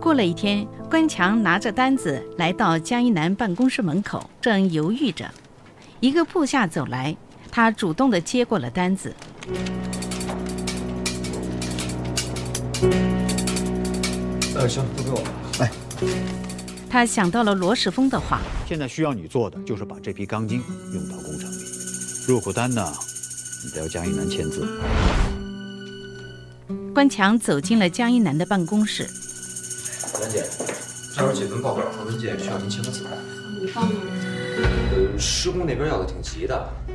过了一天，关强拿着单子来到江一南办公室门口，正犹豫着。一个部下走来，他主动地接过了单子。 行，都给我。哎， 他想到了罗世峰的话， 现在需要你做的就是把这批钢筋用到工程里，入库单呢，你得要江一南签字。 关强走进了江一南的办公室。 兰姐，这有几份报告和文件需要您签个字。 你帮忙。 施工那边要的挺急的，